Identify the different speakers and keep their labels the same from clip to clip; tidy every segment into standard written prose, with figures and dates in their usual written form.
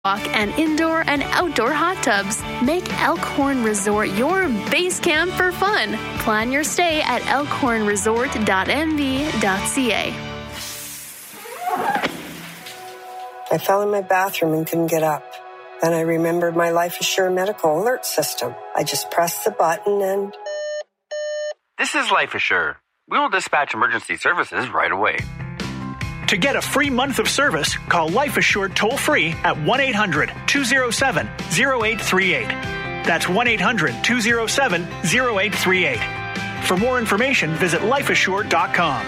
Speaker 1: and indoor and outdoor hot tubs. Make Elkhorn Resort your base camp for fun. Plan your stay at elkhornresort.nv.ca.
Speaker 2: I fell in my bathroom and couldn't get up. Then I remembered my Life Assure medical alert system. I just pressed the button and...
Speaker 3: This is Life Assure. We will dispatch emergency services right away.
Speaker 4: To get a free month of service, call Life Assured toll-free at 1-800-207-0838. That's 1-800-207-0838. For more information, visit lifeassured.com.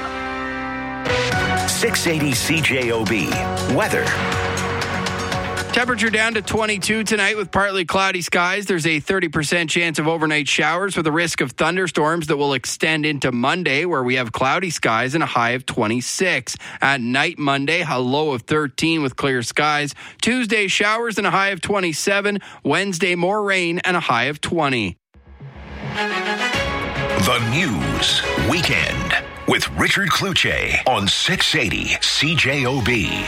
Speaker 5: 680 CJOB. Weather.
Speaker 6: Temperature down to 22 tonight with partly cloudy skies. There's a 30% chance of overnight showers with a risk of thunderstorms that will extend into Monday, where we have cloudy skies and a high of 26. At night Monday, a low of 13 with clear skies. Tuesday, showers and a high of 27. Wednesday, more rain and a high of 20.
Speaker 5: The News Weekend with Richard Cloutier on 680 CJOB.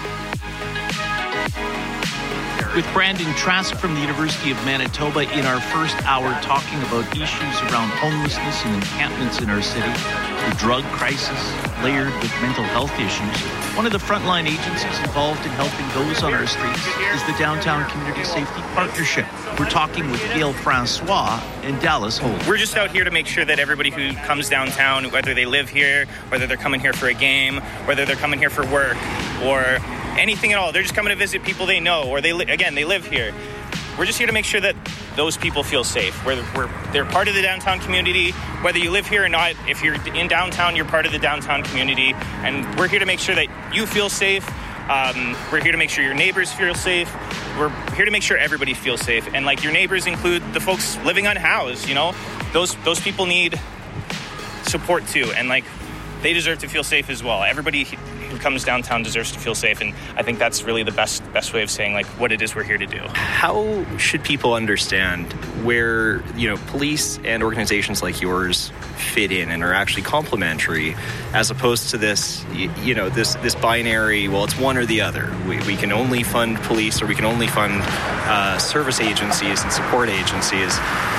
Speaker 7: With Brandon Trask from the University of Manitoba in our first hour talking about issues around homelessness and encampments in our city, the drug crisis layered with mental health issues. One of the frontline agencies involved in helping those on our streets is the Downtown Community Safety Partnership. We're talking with Gail Francois and Dallas Holt.
Speaker 8: We're just out here to make sure that everybody who comes downtown, whether they live here, whether they're coming here for a game, whether they're coming here for work, or anything at all, they're just coming to visit people they know, or they live here. We're just here to make sure that those people feel safe. They're part of the downtown community, whether you live here or not. If you're in downtown, you're part of the downtown community, and we're here to make sure that you feel safe. We're here to make sure your neighbors feel safe. We're here to make sure everybody feels safe. And like, your neighbors include the folks living unhoused, you know? Those people need support too, and like, they deserve to feel safe as well. Everybody who comes downtown deserves to feel safe, and I think that's really the best way of saying like what it is we're here to do.
Speaker 9: How should people understand where, you know, police and organizations like yours fit in and are actually complementary, as opposed to this, you know, this binary, well, it's one or the other. We can only fund police, or we can only fund service agencies and support agencies.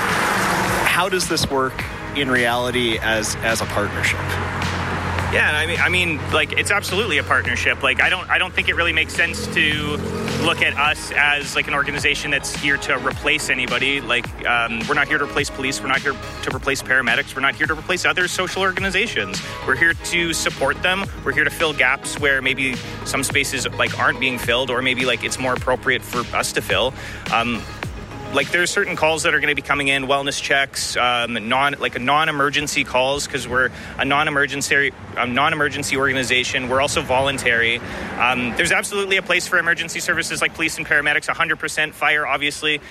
Speaker 9: How does this work in reality as a partnership?
Speaker 8: Yeah, I mean, like, it's absolutely a partnership. Like, I don't think it really makes sense to look at us as like an organization that's here to replace anybody. Like, we're not here to replace police. We're not here to replace paramedics. We're not here to replace other social organizations. We're here to support them. We're here to fill gaps where maybe some spaces like aren't being filled, or maybe like it's more appropriate for us to fill. Like, there's certain calls that are going to be coming in, wellness checks, non-emergency calls, because we're a non-emergency organization. We're also voluntary. There's absolutely a place for emergency services like police and paramedics, 100%, fire, obviously.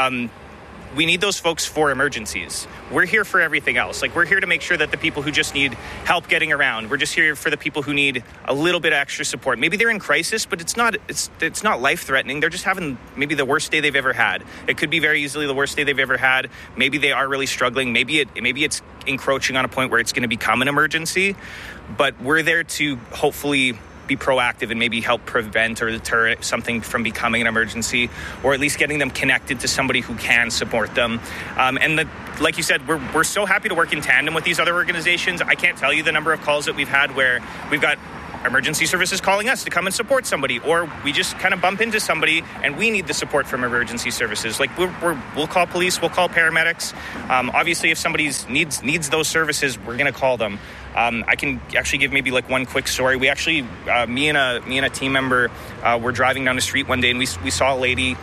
Speaker 8: We need those folks for emergencies. We're here for everything else. Like, we're here to make sure that the people who just need help getting around, we're just here for the people who need a little bit of extra support. Maybe they're in crisis, but it's not life-threatening. They're just having maybe the worst day they've ever had. It could be very easily the worst day they've ever had. Maybe they are really struggling. Maybe it's encroaching on a point where it's going to become an emergency. But we're there to hopefully be proactive and maybe help prevent or deter something from becoming an emergency, or at least getting them connected to somebody who can support them. Like you said, we're so happy to work in tandem with these other organizations. I can't tell you the number of calls that we've had where we've got emergency services calling us to come and support somebody, or we just kind of bump into somebody and we need the support from emergency services. Like, we'll call police, we'll call paramedics. Obviously, if somebody needs those services, we're going to call them. I can actually give maybe like one quick story. We actually, me and a team member, were driving down the street one day, and we saw a lady.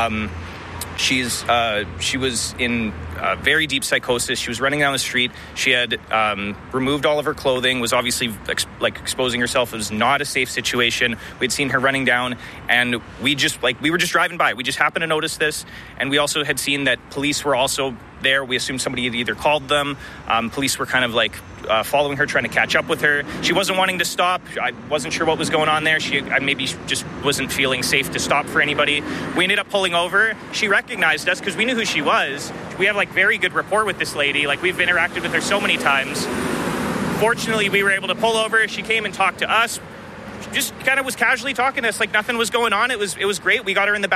Speaker 8: She was in very deep psychosis. She was running down the street. She had removed all of her clothing, was obviously exposing herself. It was not a safe situation. We'd seen her running down, and we were just driving by. We just happened to notice this, and we also had seen that police were also there. We assumed somebody had either called them. Police were kind of following her, trying to catch up with her. She wasn't wanting to stop. I wasn't sure what was going on there. She maybe just wasn't feeling safe to stop for anybody. We ended up pulling over. She recognized us because we knew who she was. We have very good rapport with this lady. We've interacted with her so many times. Fortunately, we were able to pull over. She came and talked to us. just kind of was casually talking to us like nothing was going on. It was great. We got her in the back